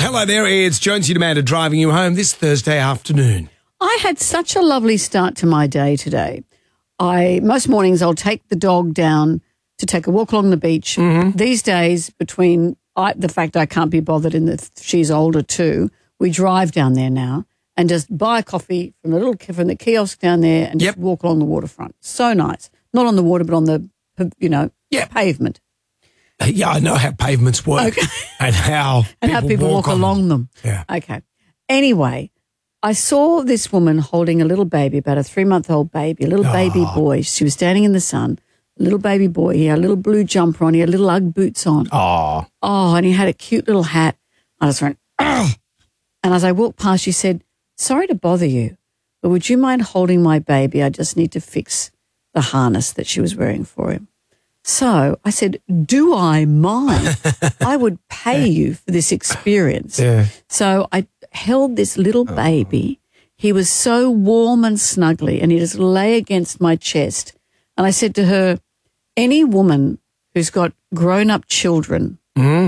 Hello there, it's Jonesy Amanda driving you home this Thursday afternoon. I had such a lovely start to my day today. Most mornings I'll take the dog down to take a walk along the beach. Mm-hmm. These days, between the fact I can't be bothered and that she's older too, we drive down there now and just buy a coffee from the kiosk down there and just walk along the waterfront. So nice. Not on the water, but on the pavement. Yeah, I know how pavements work and how people walk along them. Yeah. Okay. Anyway, I saw this woman holding a little baby, about a 3-month-old baby, a little baby boy. She was standing in the sun, a little baby boy. He had a little blue jumper on. He had little Ugg boots on. Oh, and he had a cute little hat. I just went, oh. And as I walked past, she said, sorry to bother you, but would you mind holding my baby? I just need to fix the harness that she was wearing for him. So I said, do I mind? I would pay you for this experience. Yeah. So I held this little baby. He was so warm and snuggly, and he just lay against my chest. And I said to her, any woman who's got grown-up children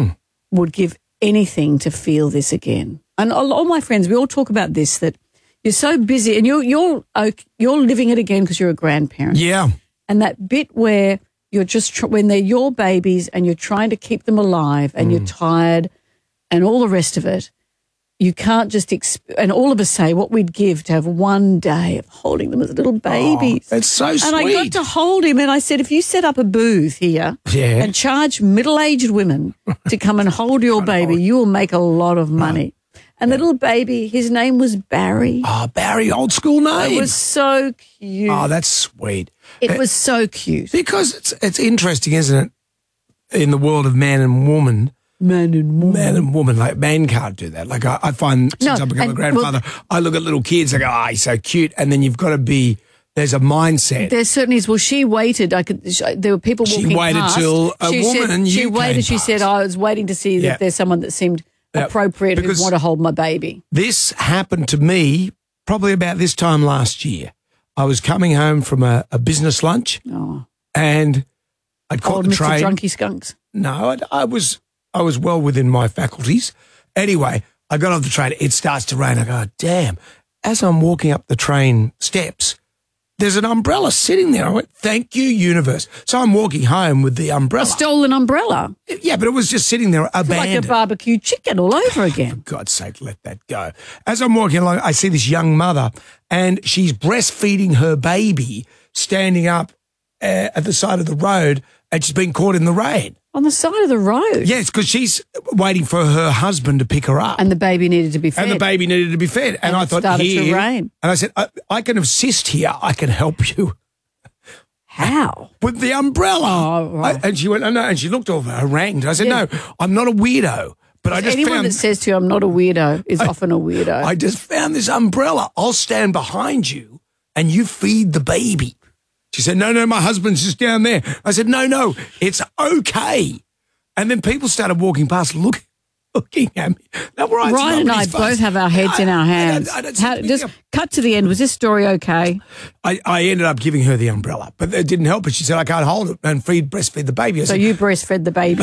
would give anything to feel this again. And all my friends, we all talk about this, that you're so busy and you're living it again because you're a grandparent. Yeah. And that bit where you're just when they're your babies and you're trying to keep them alive and you're tired and all the rest of it, you can't just and all of us say what we'd give to have one day of holding them as little babies. That's so sweet. And I got to hold him and I said, if you set up a booth here and charge middle-aged women to come and hold your baby, you will make a lot of money. And the little baby, his name was Barry. Oh, Barry, old school name. It was so cute. Oh, that's sweet. It was so cute. Because it's interesting, isn't it, in the world of man and woman. Man and woman. Like, man can't do that. Like, I find since I've become a grandfather, I look at little kids, I go, he's so cute. And then you've got to be, there's a mindset. There certainly is. Well, she waited. There were people walking past. She waited till She waited. She said, I was waiting to see if there's someone that seemed appropriate who want to hold my baby. This happened to me probably about this time last year. I was coming home from a business lunch and I'd caught the train. Mr. Drunky Skunks. No, I was well within my faculties. Anyway, I got off the train. It starts to rain. I go, damn. As I'm walking up the train steps, there's an umbrella sitting there. I went, thank you, universe. So I'm walking home with the umbrella. A stolen umbrella? Yeah, but it was just sitting there abandoned. Like a barbecue chicken all over again. For God's sake, let that go. As I'm walking along, I see this young mother and she's breastfeeding her baby standing up at the side of the road and she's been caught in the rain. On the side of the road? Yes, because she's waiting for her husband to pick her up. And the baby needed to be fed. And I thought, it started to rain. And I said, I can assist here. I can help you. How? With the umbrella. Oh, right. And she went, oh, no. And she looked over, harangued. I said, no, I'm not a weirdo. But I just anyone that says to you, I'm not a weirdo, is often a weirdo. I just found this umbrella. I'll stand behind you and you feed the baby. She said, no, my husband's just down there. I said, no, it's okay. And then people started walking past looking at me. Now, Ryan and I both have our heads in our hands. Just cut to the end. Was this story okay? I ended up giving her the umbrella, but it didn't help her. She said, I can't hold it and breastfeed the baby. So you breastfed the baby?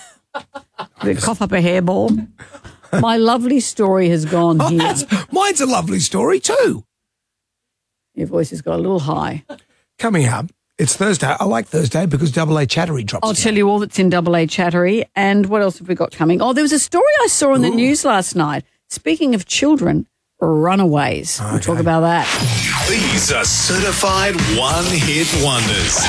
Cough up a hairball? My lovely story has gone here. Mine's a lovely story too. Your voice has got a little high. Coming up, it's Thursday. I like Thursday because Double A Chattery drops. I'll tell you all that's in Double A Chattery. And what else have we got coming? Oh, there was a story I saw in the news last night. Speaking of children, runaways. Okay. We'll talk about that. These are certified one-hit wonders.